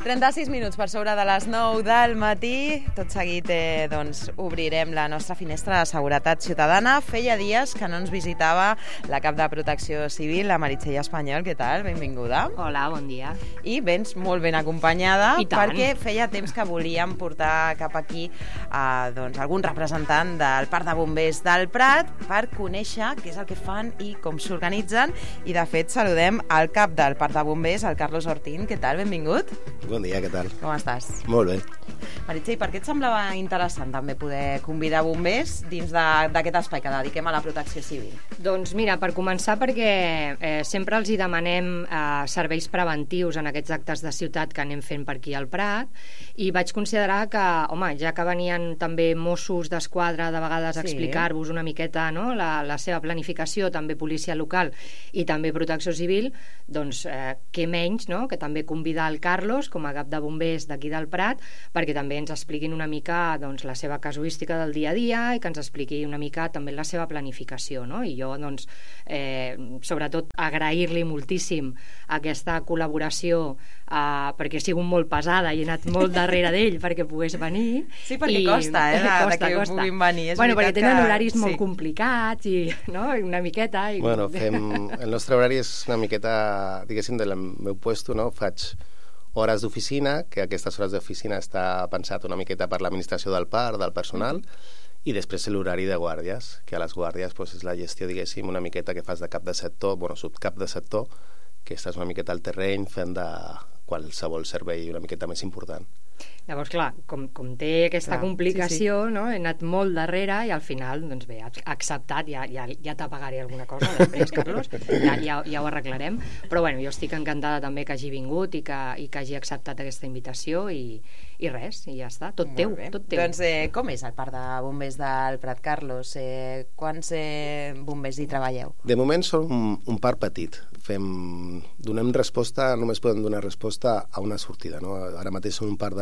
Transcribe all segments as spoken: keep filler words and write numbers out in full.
trenta-sis minuts per sobre de les nou del matí. Tot seguit eh, doncs, obrirem la nostra finestra de seguretat ciutadana. Feia dies que no ens visitava la cap de Protecció Civil, la Meritxell Espanyol. Què tal? Benvinguda. Hola, bon dia. I vens molt ben acompanyada, I tant. perquè feia temps que volíem portar cap aquí eh, doncs, algun representant del Parc de Bombers del Prat per conèixer què és el que fan i com s'organitzen. I de fet saludem al cap del Parc de Bombers, el Carlos Ortín. Què tal? Benvingut. Bon dia, què tal? Com estàs? Molt bé. Meritxell, per què et semblava interessant també poder convidar bombers dins d'aquest espai que dediquem a la protecció civil? Doncs mira, per començar, perquè eh, sempre els hi demanem eh, serveis preventius en aquests actes de ciutat que anem fent per aquí al Prat, i vaig considerar que, home, ja que venien també Mossos d'Esquadra de vegades a Sí. explicar-vos una miqueta, no?, la, la seva planificació, també policia local i també protecció civil, doncs eh, què menys, no?, que també convidar el Carlos com a cap de bombers d'aquí del Prat, perquè també ens expliquin una mica doncs, la seva casuística del dia a dia i que ens expliqui una mica també la seva planificació, no? I jo, doncs, eh, sobretot agrair-li moltíssim aquesta col·laboració, eh, perquè he sigut molt pesada i he anat molt darrere d'ell perquè pogués venir. Sí, perquè i... costa, eh, de, costa, de que costa. puguin venir. És bueno, perquè veritat tenen que... horaris molt sí. complicats i, no?, una miqueta... I... Bueno, fem... el nostre horari és una miqueta, diguéssim, del meu puesto, no? Faig hores d'oficina, que aquestes hores d'oficina està pensat una miqueta per l'administració del parc, del personal, i després l'horari de guàrdies, que a les guàrdies pues, és la gestió, diguéssim, una miqueta que fas de cap de sector, bueno, subcap de sector, que estàs una miqueta al terreny fent de qualsevol servei una miqueta més important. Llavors, clar, com, com té aquesta Clar, complicació, sí, sí. No? He anat molt darrere i al final, doncs bé, ha acceptat, ja, ja, ja t'apagaré alguna cosa després, Carlos, ja, ja, ja ho arreglarem, però bueno, jo estic encantada també que hagi vingut i que, i que hagi acceptat aquesta invitació i, i res, i ja està, tot teu, tot teu. Doncs eh, com és el Parc de Bombers del Prat, Carlos? Eh, quants eh, bombers hi treballeu? De moment som un, un parc petit. Fem, donem resposta, només podem donar resposta a una sortida, no? Ara mateix som un parc de,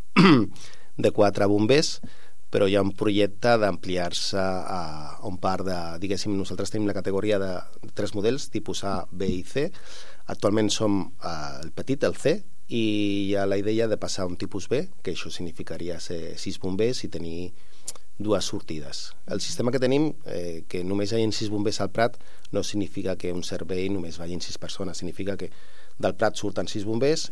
de quatre bombers, però hi ha un projecte d'ampliar-se a un parc de, diguéssim, nosaltres tenim la categoria de tres models, tipus A, B i C. Actualment som eh, el petit, el C, i hi ha la idea de passar a un tipus B, que això significaria ser sis bombers i tenir dues sortides. El sistema que tenim, eh, que només hi ha sis bombers al Prat, no significa que un servei només vagin sis persones, significa que del Prat surten sis bombers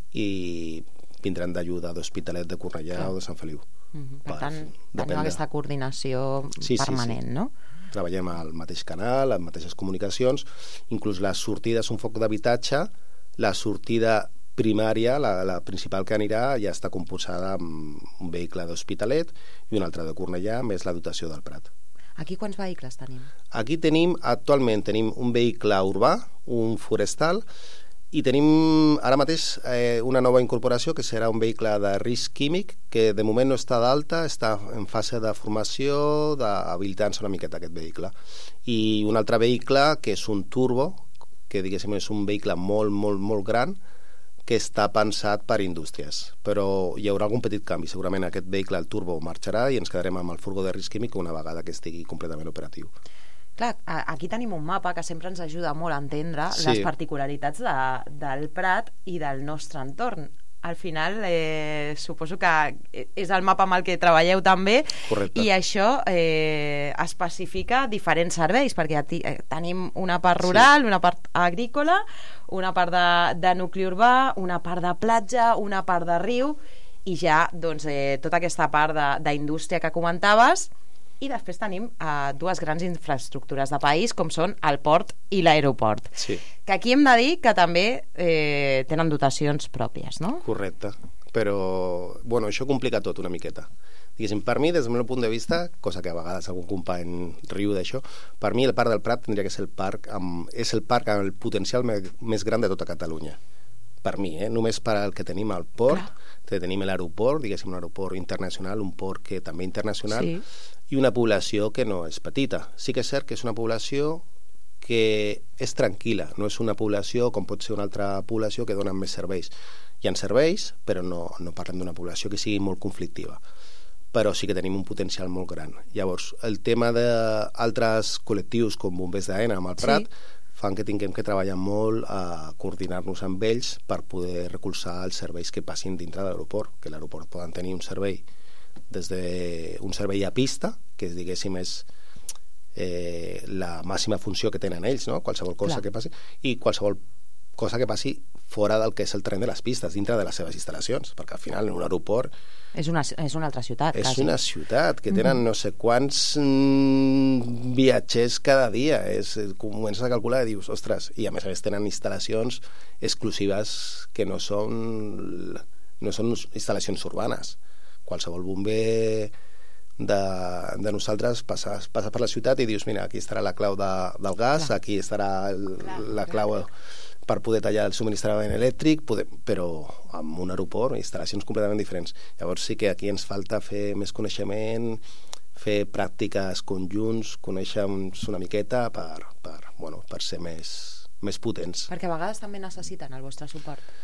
i vindran d'ajuda d'Hospitalet, de Cornellà ah. o de Sant Feliu. Mm-hmm. Per, per tant, depèn tenim de... aquesta coordinació sí, permanent, sí, sí. no? Treballem al mateix canal, les mateixes comunicacions, inclús les sortides, un foc d'habitatge, la sortida primària, la, la principal que anirà, ja està composada amb un vehicle d'Hospitalet i un altre de Cornellà, més la dotació del Prat. Aquí quants vehicles tenim? Aquí tenim, actualment, tenim un vehicle urbà, un forestal, i tenim ara mateix eh, una nova incorporació que serà un vehicle de risc químic que de moment no està d'alta, està en fase de formació, d'habilitar-se una miqueta aquest vehicle. I un altre vehicle que és un turbo, que diguéssim és un vehicle molt, molt, molt gran, que està pensat per indústries, però hi haurà algun petit canvi. Segurament aquest vehicle, el turbo, marxarà i ens quedarem amb el furgó de risc químic una vegada que estigui completament operatiu. Clar, aquí tenim un mapa que sempre ens ajuda molt a entendre sí. les particularitats de, del Prat i del nostre entorn. Al final, eh, suposo que és el mapa amb el que treballeu també. Correcte. I això eh, especifica diferents serveis, perquè eh, tenim una part rural, sí. una part agrícola, una part de, de nucli urbà, una part de platja, una part de riu, i ja doncs, eh, tota aquesta part d'indústria que comentaves. I després tenim eh, dues grans infraestructures de país, com són el port i l'aeroport. Sí. Que aquí hem de dir que també eh, tenen dotacions pròpies, no? Correcte. Però, bueno, això complica tot una miqueta. Diguéssim, per mi, des del meu punt de vista, cosa que a vegades algun company riu d'això, per mi el Parc del Prat tindria que ser el parc amb, és el parc amb el potencial me, més gran de tota Catalunya. Per mi, eh? Només per al que tenim al port, que tenim l'aeroport, diguéssim, un aeroport internacional, un port que també internacional, sí. I una població que no és petita. Sí que és cert que és una població que és tranquil·la, no és una població com pot ser una altra població que dona més serveis. Hi ha serveis, però no, no parlem d'una població que sigui molt conflictiva. Però sí que tenim un potencial molt gran. Llavors, el tema d'altres col·lectius com Bombers d'Aena amb el Prat, sí. fan que tinguem que treballar molt a coordinar-nos amb ells per poder recolzar els serveis que passin dintre de l'aeroport, que l'aeroport poden tenir un servei des de un servei a pista, que diguéssim és eh, la màxima funció que tenen ells, no? Qualsevol cosa Clar. que passi, i qualsevol cosa que passi fora del que és el tren de les pistes, dintre de les seves instal·lacions, perquè al final en un aeroport és una, és una altra ciutat, és quasi. una ciutat que tenen Mm-hmm. no sé quants mm, viatgers cada dia. És, comences a calcular i dius, ostres, i a més a més tenen instal·lacions exclusives que no són no són instal·lacions urbanes. Qualsevol bomber de, de nosaltres passa, passa per la ciutat i dius, mira, aquí estarà la clau de, del gas, Clar. aquí estarà el, Clar, la clar. clau per poder tallar el subministrament elèctric, poder, però amb un aeroport, instal·lacions completament diferents. Llavors sí que aquí ens falta fer més coneixement, fer pràctiques conjunts, conèixer-nos una miqueta per, per, bueno, per ser més, més potents. Perquè a vegades també necessiten el vostre suport.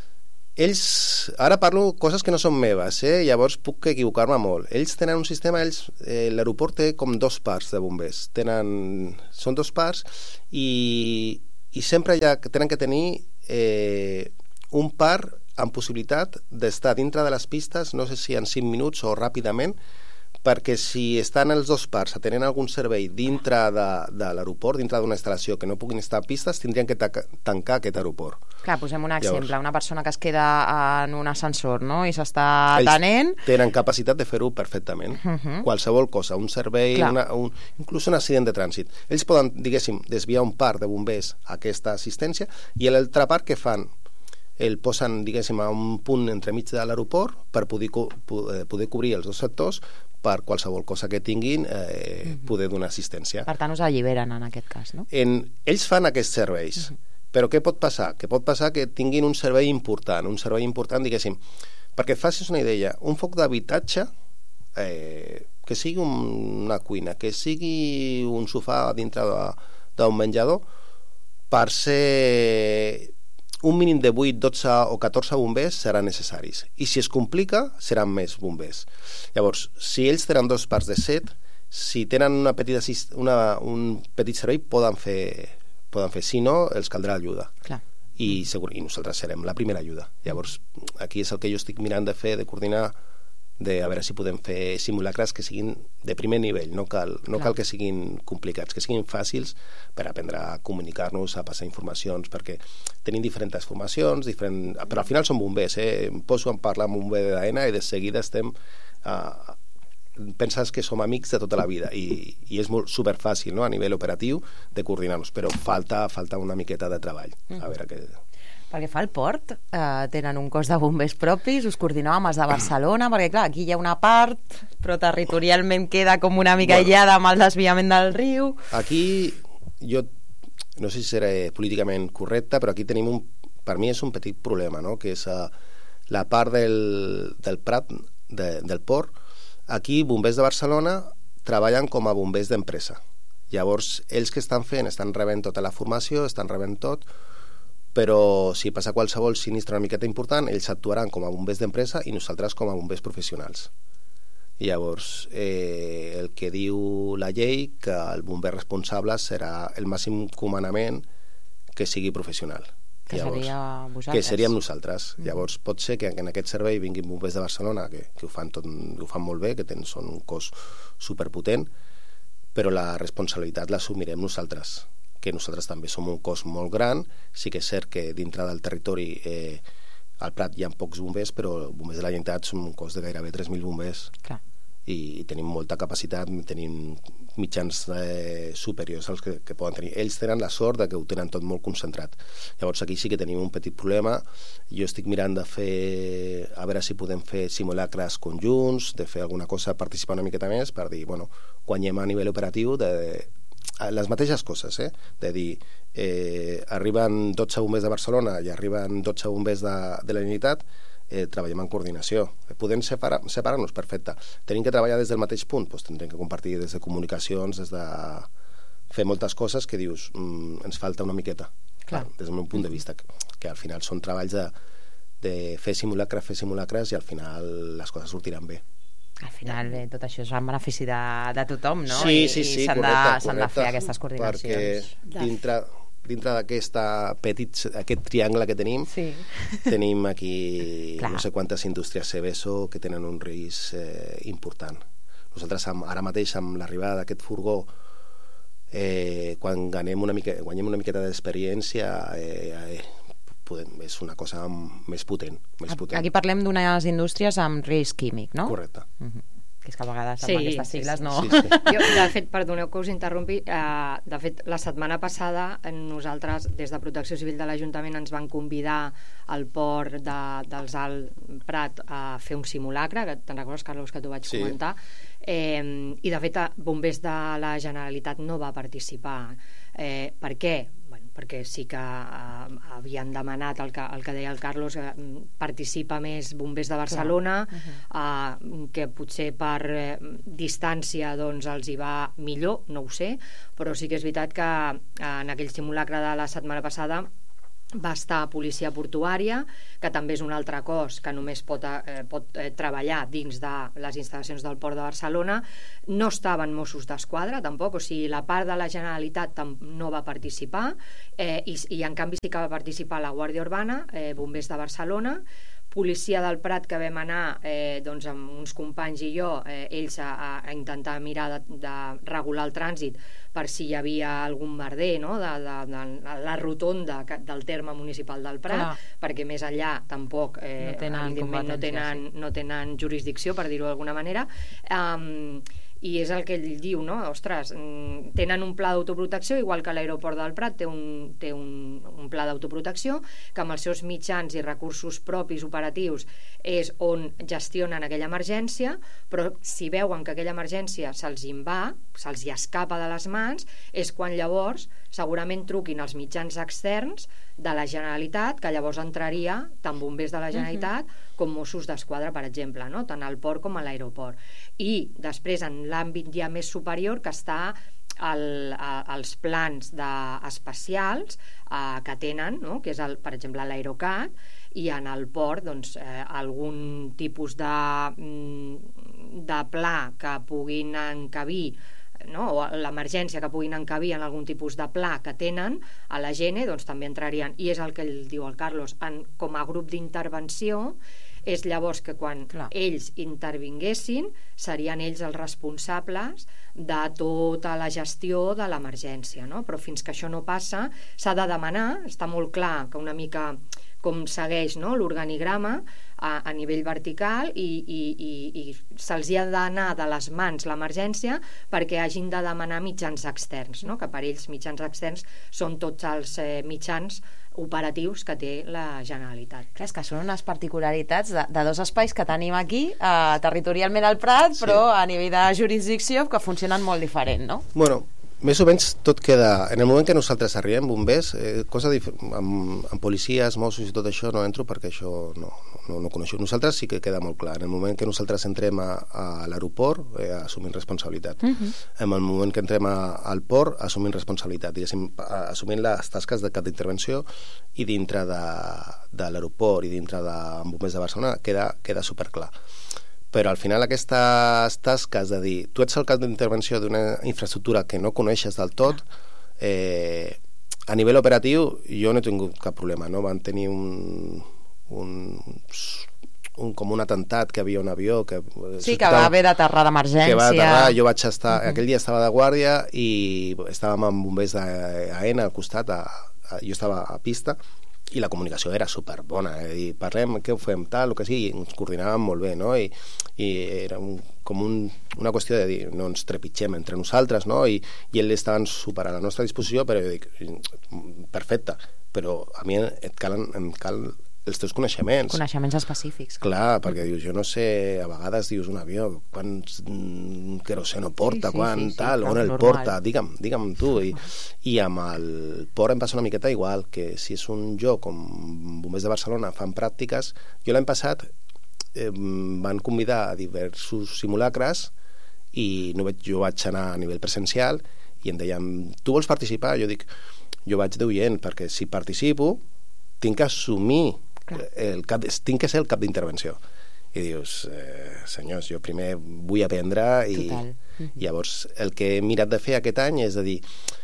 Ells, ara parlo coses que no són meves, eh? Llavors puc equivocar-me molt. Ells tenen un sistema, ells, eh, l'aeroport té com dos parcs de bombers. Tenen, són dos parcs i, i sempre ja tenen que tenir eh, un parc amb possibilitat d'estar dintre de les pistes, no sé si en cinc minuts o ràpidament, perquè si estan els dos parts atenent algun servei dintre de, de l'aeroport, dintre d'una instal·lació que no puguin estar a pistes, tindrien que ta- tancar aquest aeroport. Clar, posem un exemple, Llavors, una persona que es queda en un ascensor, no?, i s'està ells atenent. tenen capacitat de fer-ho perfectament. Uh-huh. Qualsevol cosa, un servei, Clar. una, un, inclús un accident de trànsit. Ells poden, diguéssim, desviar un parc de bombers a aquesta assistència i l'altre parc que fan? El posen, diguéssim, a un punt entremig de l'aeroport per poder, co- po- eh, poder cobrir els dos sectors per qualsevol cosa que tinguin eh, uh-huh. poder donar assistència. Per tant, us alliberen en aquest cas, no? En, ells fan aquests serveis, uh-huh. però què pot passar? Que pot passar que tinguin un servei important, un servei important, diguéssim, perquè et facis una idea, un foc d'habitatge, eh, que sigui un, una cuina, que sigui un sofà dintre d'un menjador, per ser un mínim de vuit, dotze o catorze bombers seran necessaris. I si es complica, seran més bombers. Llavors, si ells tenen dos parts de set, si tenen una petita, una, un petit servei, poden fer, poden fer. Si no, els caldrà ajuda. Clar. I, segur, i nosaltres serem la primera ajuda. Llavors, aquí és el que jo estic mirant de fer, de coordinar, de a veure si podem fer simulacres que siguin de primer nivell, no cal, no cal que siguin complicats, que siguin fàcils per aprendre a comunicar-nos, a passar informacions, perquè tenim diferents formacions, diferent... però al final som bombers, eh? Em poso a parlar amb un bomber d'A N A i de seguida estem... Uh, penses que som amics de tota la vida i, i és molt superfàcil, no?, a nivell operatiu de coordinar-nos, però falta, falta una miqueta de treball. A veure què... Perquè fa el port, eh, tenen un cos de bombers propis, us coordineu amb els de Barcelona, perquè clar, aquí hi ha una part, però territorialment queda com una mica Bueno. aïllada amb el desviament del riu. Aquí jo no sé si seré políticament correcte, però aquí tenim un, per mi és un petit problema, no?, que és uh, la part del, del Prat, de, del port. Aquí bombers de Barcelona treballen com a bombers d'empresa. Llavors ells que estan fent, estan rebent tota la formació, estan rebent tot, però si passa qualsevol sinistre una miqueta important, ells actuaran com a bombers d'empresa i nosaltres com a bombers professionals. I llavors, eh, el que diu la llei, que el bomber responsable serà el màxim comandament que sigui professional. Que Llavors, seria vosaltres. que seríem nosaltres. Mm. Llavors pot ser que en aquest servei vinguin bombers de Barcelona que, que ho, fan tot, ho fan molt bé, que tenen, són un cos superpotent, però la responsabilitat l'assumirem nosaltres, que nosaltres també som un cos molt gran. Sí que és cert que dintre del territori eh, al Prat hi ha pocs bombers, però bombers de la Generalitat som un cos de gairebé tres mil bombers. Clar. I, i tenim molta capacitat, tenim mitjans eh, superiors als que, que poden tenir. Ells tenen la sort de que ho tenen tot molt concentrat. Llavors aquí sí que tenim un petit problema. Jo estic mirant de fer, a veure si podem fer simulacres conjunts, de fer alguna cosa, participar una miqueta més, per dir, bueno, guanyem a nivell operatiu de, de les mateixes coses, eh? De dir, eh, arriben dotze bombers de Barcelona i arriben dotze bombers de, de la Generalitat, eh, treballem en coordinació. Podem separar, separar-nos, perfecte. Tenim que treballar des del mateix punt, doncs tindrem que compartir des de comunicacions, des de fer moltes coses que dius, mm, ens falta una miqueta. Clar. Des del meu punt de vista, que, que al final són treballs de, de fer simulacres, fer simulacres, i al final les coses sortiran bé. Al final eh, tot això és en benefici de, de tothom, no? Sí, I, sí, sí, i s'han de, correcte, s'han de correcte, fer aquestes coordinacions. perquè dintre, dintre d'aquest petit, aquest triangle que tenim, sí. tenim aquí Clar. no sé quantes indústries Seveso que tenen un risc eh, important. Nosaltres amb, ara mateix amb l'arribada d'aquest furgó, eh, quan guanyem una, mica, guanyem una miqueta d'experiència, eh, eh, podem, és una cosa més potent, més potent. Aquí parlem d'unes indústries amb risc químic, no? Correcte. Uh-huh. Que és que a vegades amb Sí, aquestes sigles sí, sí. no... Sí, sí. Jo, de fet, perdoneu que us interrompi, eh, de fet, la setmana passada nosaltres, des de Protecció Civil de l'Ajuntament, ens van convidar al port de, dels Alt Prat a fer un simulacre, que te'n recordes, Carlos, que t'ho vaig Sí. comentar, eh, i de fet, Bombers de la Generalitat no va participar. Eh, per què? Bueno, perquè sí que eh, havien demanat el que, el que deia el Carlos, eh, participa més Bombers de Barcelona, uh-huh. eh, que potser per eh, distància doncs els hi va millor, no ho sé, però sí que és veritat que eh, en aquell simulacre de la setmana passada va estar policia portuària, que també és un altre cos que només pot, eh, pot eh, treballar dins de les instal·lacions del Port de Barcelona. No estaven Mossos d'Esquadra tampoc, o sigui, la part de la Generalitat no va participar, eh, i, i en canvi sí que va participar la Guàrdia Urbana, eh, Bombers de Barcelona, policia del Prat, que vam anar eh, doncs amb uns companys i jo, eh, ells a, a intentar mirar de, de regular el trànsit per si hi havia algun merder, no? de, de, de la rotonda del terme municipal del Prat, Clar. perquè més enllà tampoc eh, no tenen, evidentment no tenen, no tenen jurisdicció, per dir-ho d'alguna manera. Um, i és el que ell diu, no? Ostres, tenen un pla d'autoprotecció, igual que l'aeroport del Prat té un, té un, un pla d'autoprotecció, que amb els seus mitjans i recursos propis operatius és on gestionen aquella emergència, però si veuen que aquella emergència se'ls en va, se'ls hi escapa de les mans, és quan llavors segurament truquin els mitjans externs de la Generalitat, que llavors entraria tant Bombers de la Generalitat uh-huh. com Mossos d'Esquadra, per exemple, no? Tant al port com a l'aeroport. I després, en l'àmbit ja més superior, que està el, a, els plans de, especials eh, que tenen, no? Que és, el, per exemple, l'Aerocat, i en el port doncs, eh, algun tipus de, de pla que puguin encabir, no? O l'emergència que puguin encabir en algun tipus de pla que tenen a la Gene, doncs també entrarien, i és el que ell diu el Carlos, en, com a grup d'intervenció, és llavors que quan Clar. ells intervinguessin serien ells els responsables de tota la gestió de l'emergència, no? Però fins que això no passa s'ha de demanar, està molt clar que una mica com segueix, no? L'organigrama a, a nivell vertical, i, i, i, i se'ls hi ha d'anar de les mans l'emergència perquè hagin de demanar mitjans externs, no? Que per ells mitjans externs són tots els eh, mitjans operatius que té la Generalitat. Clar, és que són unes particularitats de, de dos espais que tenim aquí, eh, territorialment al Prat, sí. però a nivell de jurisdicció que funcionen molt diferent, no? Bueno, més o menys tot queda... En el moment que nosaltres arribem, bombers, eh, cosa dif... amb, amb policies, Mossos i tot això no entro perquè això no, no, no coneixo. Nosaltres sí que queda molt clar. En el moment que nosaltres entrem a, a l'aeroport, eh, assumint responsabilitat. Uh-huh. En el moment que entrem a, al port, assumint responsabilitat. Diguéssim, assumint les tasques de cap d'intervenció, i dintre de, de l'aeroport i dintre de Bombers de Barcelona queda, queda superclar. Però al final aquestes tasques de dir, tu ets el cap d'intervenció d'una infraestructura que no coneixes del tot, eh, a nivell operatiu jo no he tingut cap problema, no? Van tenir un, un, un com un atemptat, que havia un avió que, sí, que va haver d'aterrar d'emergència, que va aterrar, jo vaig estar, uh-huh. aquell dia estava de guàrdia i estàvem amb bombers d'AENA al costat, a, a, jo estava a pista, i la comunicació era superbona, eh? I parlem, què ho fem, tal, el que sigui, ens coordinàvem molt bé, no? I, i era un, com un, una qüestió de dir, no ens trepitgem entre nosaltres, no? I, i ells estaven super a la nostra disposició, però jo dic, perfecte, però a mi et calen, em cal els teus coneixements. Coneixements específics. Clar, perquè dius, jo no sé, a vegades dius un avió, quants mm, queroseno porta, sí, sí, quan sí, sí, tal, on el normal. Porta, digue'm, digue'm tu. I, I amb el port em passa una miqueta igual, que si és un lloc com Bombers de Barcelona fan pràctiques, jo l'any passat eh, van convidar a diversos simulacres i no vaig, jo vaig anar a nivell presencial i em deien, tu vols participar? Jo dic, jo vaig d'oient, perquè si participo tinc que assumir el cap, tinc que ser el cap d'intervenció, i dius, eh, senyors, jo primer vull aprendre i, i llavors el que he mirat de fer aquest any és de dir,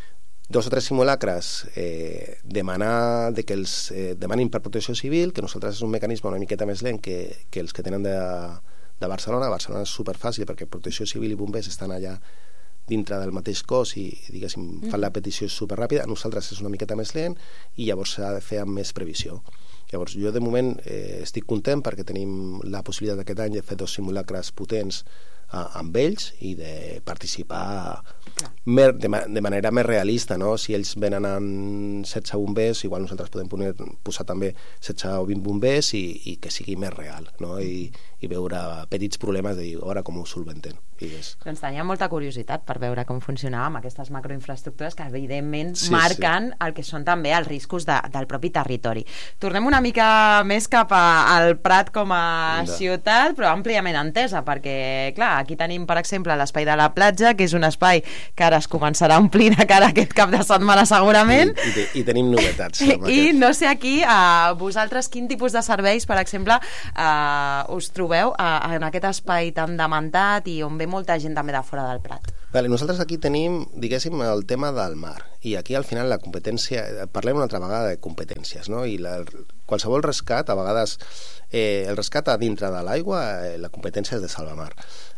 dos o tres simulacres, eh, demanar de que els eh, demanin per protecció civil, que nosaltres és un mecanisme una miqueta més lent que, que els que tenen de, de Barcelona. Barcelona és superfàcil perquè protecció civil i bombers estan allà dintre del mateix cos i, diguéssim, mm. fan la petició superràpida. A nosaltres és una miqueta més lent i llavors s'ha de fer amb més previsió. Llavors, jo de moment eh, estic content perquè tenim la possibilitat aquest any de fer dos simulacres potents a, amb ells i de participar mer, de, ma, de manera més realista, no? Si ells venen amb setze bombers, igual nosaltres podem poner, posar també setze o vint bombers i, i que sigui més real, no? I, i veure petits problemes de dir, a veure com ho solventem. I és... Doncs tenia molta curiositat per veure com funcionava amb aquestes macroinfraestructures que evidentment sí, marquen sí. el que són també els riscos de, del propi territori. Tornem una mica més cap a, al Prat com a de. ciutat, però àmpliament entesa, perquè clar, aquí tenim per exemple l'espai de la platja, que és un espai que ara es començarà a omplir de cara aquest cap de setmana segurament. I, i, te, i tenim novetats. I aquest. No sé aquí, uh, vosaltres quin tipus de serveis, per exemple, uh, us trobeu uh, en aquest espai tan demandat i on ve molta gent també de fora del Prat? Vale, nosaltres aquí tenim, diguéssim, el tema del mar, i aquí al final la competència, parlem una altra vegada de competències, no? I la, qualsevol rescat, a vegades eh, el rescat a dintre de l'aigua, eh, la competència és de Salvamar.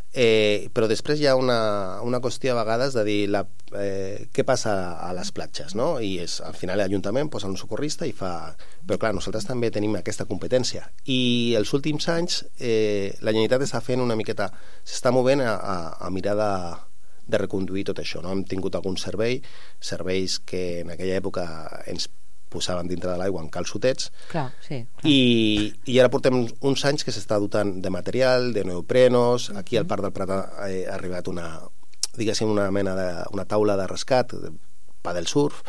Eh, però després hi ha una, una qüestió a vegades de dir la, eh, què passa a les platges, no? I és, al final l'Ajuntament posa un socorrista i fa... Però clar, nosaltres també tenim aquesta competència i els últims anys eh, la Generalitat està fent una miqueta, s'està movent a, a, a mirar de, de reconduir tot això, no? Hem tingut algun servei, serveis que en aquella època ens posaven dintre de l'aigua en calçotets, clar, sí, clar. I, i ara portem uns anys que s'està dotant de material, de neoprenos. Aquí al Parc del Prat ha, ha arribat una, diguéssim, una mena de, una taula de rescat, de paddle surf,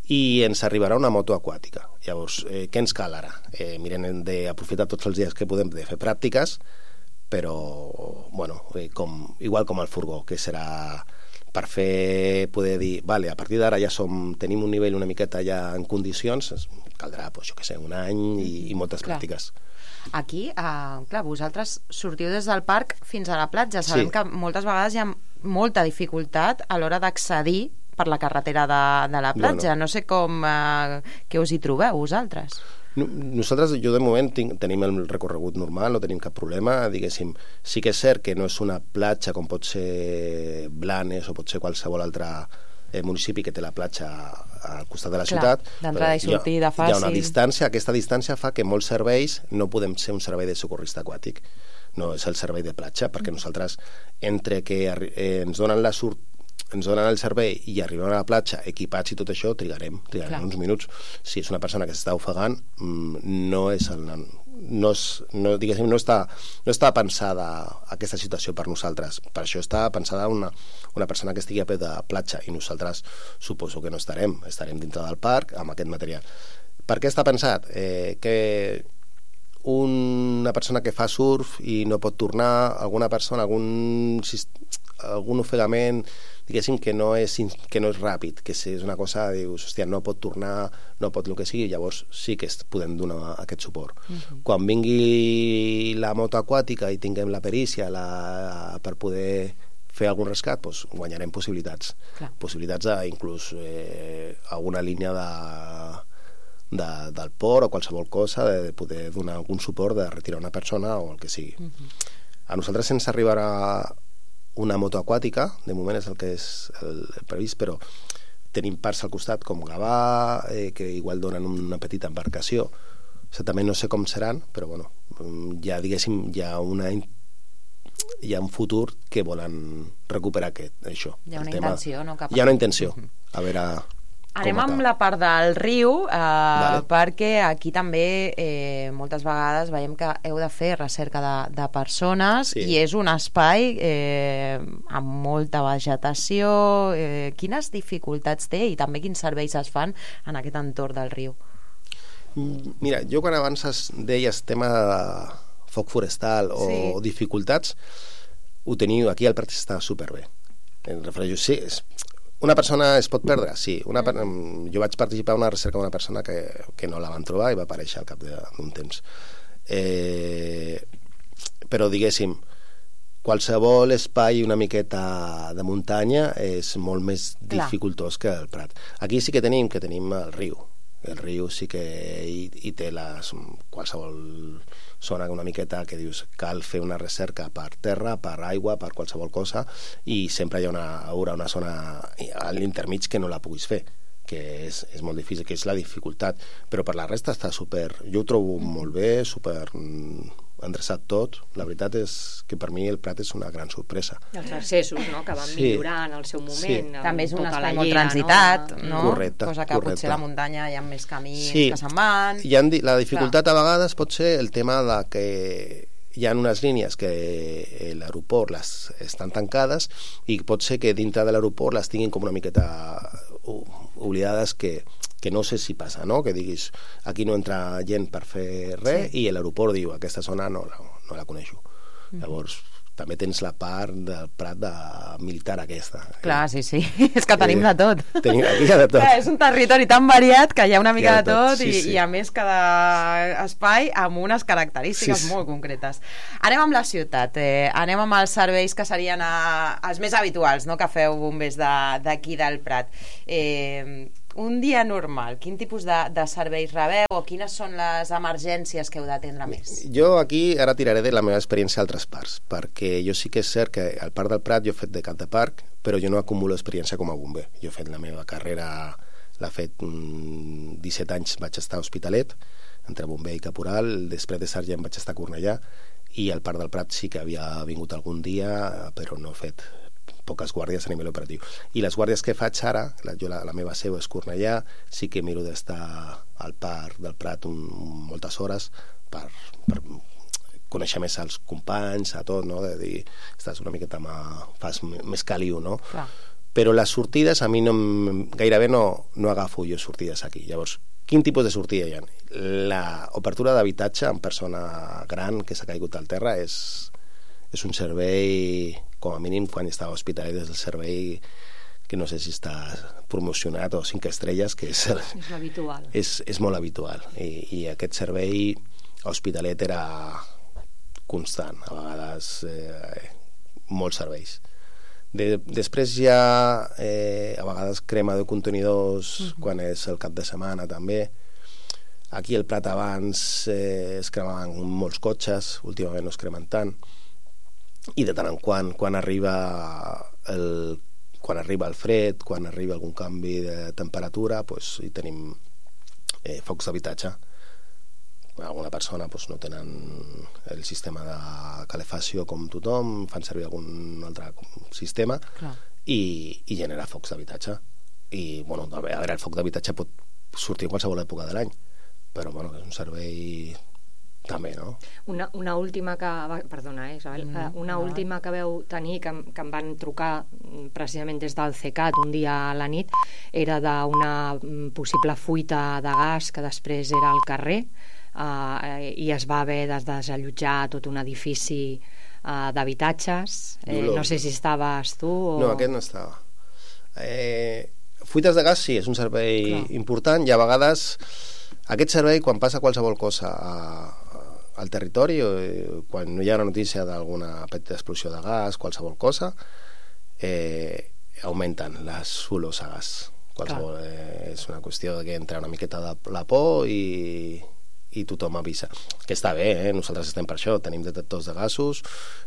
i ens arribarà una moto aquàtica. Llavors, eh, què ens cal ara? Eh, mirem d'aprofitar tots els dies que podem de fer pràctiques, però, bueno, eh, com, igual com el furgó, que serà per fer, poder dir, vale, a partir d'ara ja som, tenim un nivell una miqueta ja en condicions, caldrà, pues, jo què sé, un any i, i moltes clar. pràctiques. Aquí, uh, clar, vosaltres sortiu des del parc fins a la platja. Sabem sí. que moltes vegades hi ha molta dificultat a l'hora d'accedir per la carretera de, de la platja. Bueno. No sé com, uh, què us hi trobeu vosaltres. Nosaltres, jo de moment tinc, tenim el recorregut normal, no tenim cap problema, diguéssim. Sí que és cert que no és una platja com pot ser Blanes o pot ser qualsevol altre eh, municipi que té la platja al costat de la Clar, ciutat. D'entrada i sortida fàcil. Hi ha una distància, aquesta distància fa que molts serveis no podem ser un servei de socorrista aquàtic, no és el servei de platja, perquè nosaltres, entre que eh, ens donen la sortida ens donen el servei i arribem a la platja equipats i tot això, trigarem, trigarem Clar. uns minuts. Si és una persona que s'està ofegant, no és el, no, és, no, diguéssim, no, està, no està pensada aquesta situació per nosaltres. Per això està pensada una, una persona que estigui a peu de platja, i nosaltres suposo que no estarem, estarem dintre del parc amb aquest material. Per què està pensat? Eh, que una persona que fa surf i no pot tornar, alguna persona, algun, algun ofegament, diguéssim, que no és, que no és ràpid, que és una cosa, dius, hòstia, no pot tornar, no pot el que sigui, llavors sí que podem donar aquest suport. Uh-huh. Quan vingui la moto aquàtica i tinguem la perícia la, per poder fer algun rescat, doncs guanyarem possibilitats. Clar. Possibilitats de, inclús, eh, alguna línia de, de, del port o qualsevol cosa, de, de poder donar algun suport, de retirar una persona o el que sigui. Uh-huh. A nosaltres ens arribarà una moto aquàtica, de moment és el que és el previst, però tenim parts al costat com Gavà, eh, que igual donen una petita embarcació. O sigui, també no sé com seran, però bueno, ja diguéssim, hi ha una hi ha un futur que volen recuperar aquest, això. Hi ha una intenció, no? Cap hi ha una intenció. A veure... Anem amb la part del riu, eh, vale. perquè aquí també eh, moltes vegades veiem que heu de fer recerca de, de persones, sí. i és un espai eh, amb molta vegetació. Eh, quines dificultats té i també quins serveis es fan en aquest entorn del riu? Mira, jo quan abans deies tema de foc forestal o sí. dificultats, ho teniu aquí al Prat, està superbé. Em refereixo, sí, és... Una persona es pot perdre? Sí. Una, jo vaig participar en una recerca d'una persona que, que no la van trobar i va aparèixer al cap d'un temps. Eh, però, diguéssim, qualsevol espai una miqueta de muntanya és molt més Clar. dificultós que el Prat. Aquí sí que tenim que tenim el riu. El riu sí que hi, hi té les, qualsevol zona una miqueta que dius cal fer una recerca per terra, per aigua, per qualsevol cosa, i sempre hi ha una, haurà una zona a l'intermig que no la puguis fer, que és, és molt difícil, que és la dificultat, però per la resta està super, jo ho trobo molt bé, super endreçat tot. La veritat és que per mi el Prat és una gran sorpresa. I els accessos, no?, que van Sí. millorar en el seu moment. Sí. amb També és un tota la espai molt llera, transitat, no? no? Correcte, Cosa que correcte. potser a la muntanya hi ha més camins Sí. que se'n van. Hi ha, la dificultat a vegades pot ser el tema de que hi ha unes línies que l'aeroport les estan tancades i pot ser que dintre de l'aeroport les tinguin com una miqueta oblidades que, que no sé si passa, no? Que diguis, aquí no entra gent per fer res Sí. i l'aeroport diu, aquesta zona no, la, no la coneixo. Mm. Llavors, també tens la part del Prat de militar aquesta. Clar, sí, sí. És que tenim de tot. Tenim, aquí hi ha de tot. Clar, és un territori tan variat que hi ha una mica Hi ha de de tot, tot, sí, i, sí. i a més cada espai amb unes característiques Sí, sí. molt concretes. Anem amb la ciutat, eh, anem amb els serveis que serien a, els més habituals, no?, que feu bombers de- d'aquí del Prat. Eh, un dia normal, quin tipus de, de serveis rebeu o quines són les emergències que heu d'atendre més? Jo aquí ara tiraré de la meva experiència a altres parcs, perquè jo sí que és cert que al Parc del Prat jo he fet de cap de parc, però jo no acumulo experiència com a bomber. Jo he fet la meva carrera, l'he fet mm, disset anys, vaig estar a Hospitalet, entre bomber i caporal, després de sergent vaig estar a Cornellà, i al Parc del Prat sí que havia vingut algun dia, però no he fet poques guàrdies a nivell operatiu. I les guàrdies que faig ara, la, jo, la, la meva seu és Cornellà, sí que miro d'estar al Parc del Prat un, un, moltes hores per, per conèixer més els companys, a tot, no? De dir, estàs una miqueta mà, fas més caliu, no? Clar. Però les sortides a mi no, em- gairebé no, no agafo jo sortides aquí. Llavors, quin tipus de sortida hi ha? La obertura d'habitatge en persona gran que s'ha caigut al terra és, és un servei, com a mínim quan estava a Hospitalet, és el servei que no sé si està promocionat o cinc estrelles, que és, És l'habitual. és, és molt habitual. I, i aquest servei a Hospitalet era constant, a vegades eh, molts serveis. De, després hi ha eh, a vegades crema de contenidors uh -huh. quan és el cap de setmana també. Aquí al Prat abans eh, es cremaven molts cotxes, últimament no es cremen tant, i de tant en quant quan arriba el, quan arriba el fred, quan arriba algun canvi de temperatura, pues, hi tenim eh, focs d'habitatge. Alguna persona pues, no tenen el sistema de calefacció com tothom, fan servir algun altre sistema i, i genera focs d'habitatge. I, bueno, a veure, el foc d'habitatge pot sortir en qualsevol època de l'any, però, bueno, és un servei també, no? Una, una última que... va- Perdona, eh, Isabel. Mm, Mm, una no. última que veu tenir, que, em- que em van trucar mm, precisament des del CECAT un dia a la nit, era d'una mm, possible fuita de gas que després era al carrer, eh, i es va haver de desallotjar tot un edifici eh, d'habitatges. Eh, Dolor. no sé si estaves tu o... No, aquest no estava. Eh, fuites de gas sí, és un servei Clar. important, i a vegades aquest servei, quan passa qualsevol cosa a, a, al territori, eh, quan hi ha una notícia d'alguna petita explosió de gas, qualsevol cosa, eh, augmenten les olors a gas. Qualsevol, eh, és una qüestió de que entra una miqueta de la por i, i tothom avisa. Que està bé, eh? Nosaltres estem per això, tenim detectors de gasos,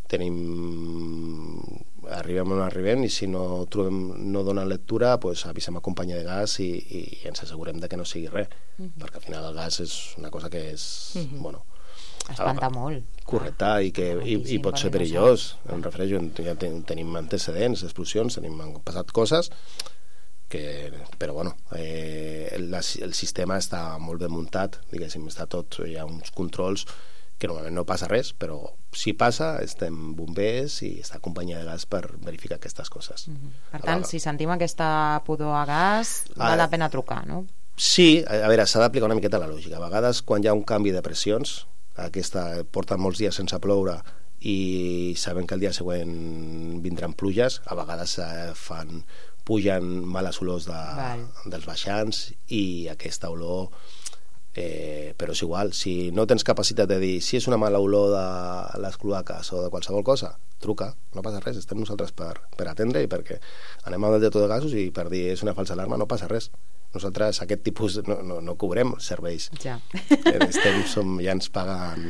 tenim... arribem on arribem, i si no trobem, no donen lectura, pues avisem a companyia de gas i, i ens assegurem de que no sigui res, uh -huh. perquè al final el gas és una cosa que és, uh -huh. bueno... Espanta molt. Correcte, i, que, i, i pot ser perillós. Em refereixo, ja ten, tenim antecedents, explosions, tenim, han passat coses que, però bueno, eh, el, el sistema està molt ben muntat, diguéssim, està tot, hi ha uns controls que normalment no passa res, però si passa estem bombers i està companyia de gas per verificar aquestes coses. Mm-hmm. Per tant, si sentim aquesta pudor a gas, val Ah, la pena trucar, no? Sí, a veure, s'ha d'aplicar una miqueta la lògica. A vegades, quan hi ha un canvi de pressions, aquesta porten molts dies sense ploure i saben que el dia següent vindran pluges, a vegades eh, fan, pugen males olors de, Val. dels baixants, i aquesta olor Eh, però és igual, si no tens capacitat de dir si és una mala olor de les cloaques o de qualsevol cosa, truca, no passa res, estem nosaltres per, per atendre i perquè anem al detector de gasos i per dir és una falsa alarma no passa res. Nosaltres aquest tipus no, no, no cobrem serveis. Ja. Estem, som, ja ens paguen,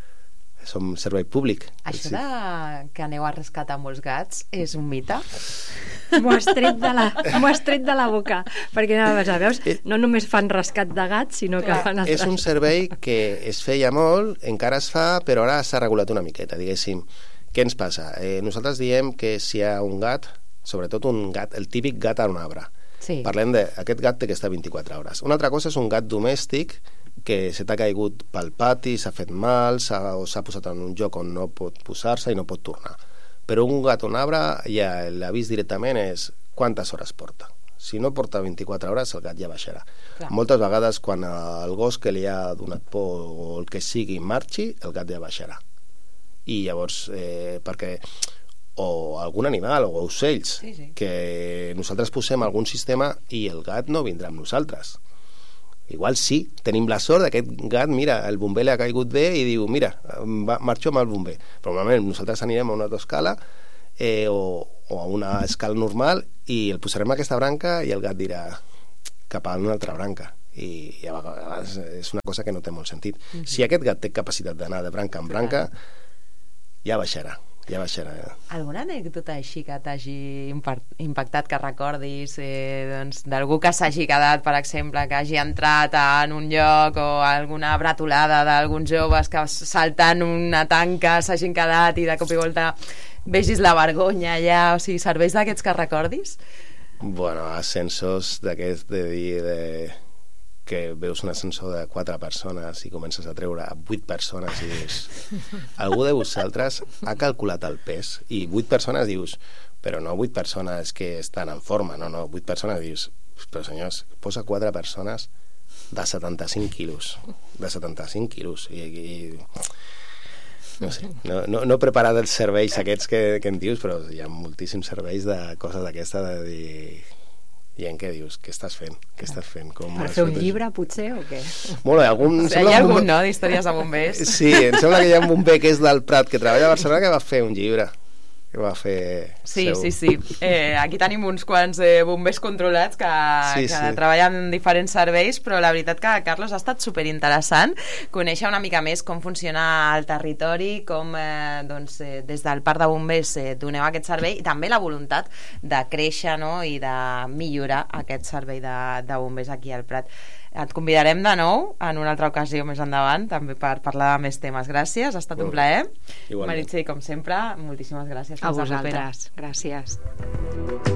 som servei públic. Això de que aneu a rescatar molts gats és un mite? M'ho has tret de la, m'ho has tret de la boca, perquè no, veus, no només fan rescat de gats, sinó que fan altres. És un servei que es feia molt, encara es fa, però ara s'ha regulat una miqueta, diguéssim. Què ens passa? Eh, nosaltres diem que si hi ha un gat, sobretot un gat, el típic gat a un arbre, sí. Parlem d'aquest gat que està vint-i-quatre hores. Una altra cosa és un gat domèstic que se t'ha caigut pel pati, s'ha fet mal, s'ha, o s'ha posat en un lloc on no pot posar-se i no pot tornar. Però un gat a un arbre, ja l'avís directament és quantes hores porta. Si no porta vint-i-quatre hores, el gat ja baixarà. Clar. Moltes vegades, quan el gos que li ha donat por o el que sigui marxi, el gat ja baixarà. I llavors, eh, perquè o algun animal o ocells, sí, sí. que nosaltres posem algun sistema i el gat no vindrà amb nosaltres. Igual sí, tenim la sort d'aquest gat, mira, el bomber li ha caigut bé i diu, mira, va, marxo amb el bomber. Però normalment nosaltres anirem a una autoescala eh, o, o a una escala normal i el posarem a aquesta branca i el gat dirà cap a una altra branca. I, i a vegades és una cosa que no té molt sentit. Mm-hmm. Si aquest gat té capacitat d'anar de branca en branca, ja baixarà. Ja baixarà. Alguna anècdota així que t'hagi impactat, que recordis, eh, doncs, d'algú que s'hagi quedat, per exemple, que hagi entrat en un lloc, o alguna bretolada d'alguns joves que saltant una tanca s'hagin quedat i de cop i volta vegis la vergonya allà, o sigui, serveis d'aquests que recordis? Bueno, ascensos d'aquests de dir de... que veus un ascensor de quatre persones i comences a treure vuit persones i dius, algú de vosaltres ha calculat el pes? I vuit persones dius, però no vuit persones que estan en forma, no, no, vuit persones dius, però senyors, posa quatre persones de setanta-cinc quilos, de setanta-cinc quilos, i, i no sé, no, no, no he preparat els serveis aquests que, que em dius, però hi ha moltíssims serveis de coses d'aquesta de dir... I en què dius? Què estàs fent? Què estàs fent? Com per fer un llibre, potser, o què? Molt bé, algun... O sigui, hi ha algun, no?, d'històries de bombers. Sí, em sembla que hi ha un bomber que és del Prat, que treballa a Barcelona, que va fer un llibre. Que va fer... Sí, seu. sí, sí. Eh, aquí tenim uns quants eh, bombers controlats que, sí, que sí. treballen en diferents serveis, però la veritat que, Carlos, ha estat superinteressant conèixer una mica més com funciona el territori, com eh, doncs, eh, des del Parc de Bombers eh, doneu aquest servei, i també la voluntat de créixer, no?, i de millorar aquest servei de, de bombers aquí al Prat. Et convidarem de nou en una altra ocasió més endavant, també per parlar de més temes. Gràcies, ha estat un plaer. Igualment. Meritxell, com sempre, moltíssimes gràcies. A vosaltres, gràcies.